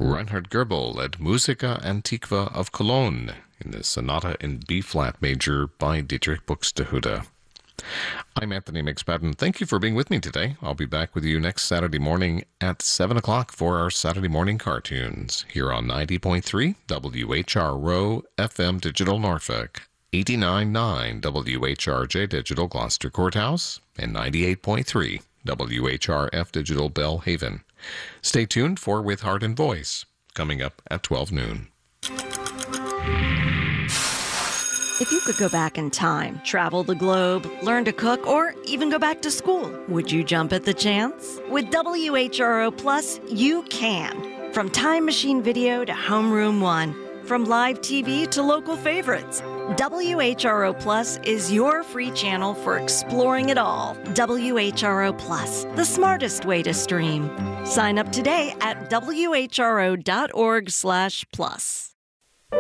Reinhard Goebel led Musica Antiqua of Cologne in the Sonata in B-flat major by Dietrich Buxtehude. I'm Anthony McSpadden. Thank you for being with me today. I'll be back with you next Saturday morning at 7 o'clock for our Saturday morning cartoons here on 90.3 WHRO FM Digital Norfolk, 89.9 WHRJ Digital Gloucester Courthouse, and 98.3 WHRF Digital Bellhaven. Stay tuned for With Heart and Voice, coming up at 12 noon. If you could go back in time, travel the globe, learn to cook, or even go back to school, would you jump at the chance? With WHRO Plus, you can. From Time Machine Video to Homeroom One, from live TV to local favorites, WHRO Plus is your free channel for exploring it all. WHRO Plus, the smartest way to stream. Sign up today at whro.org/plus.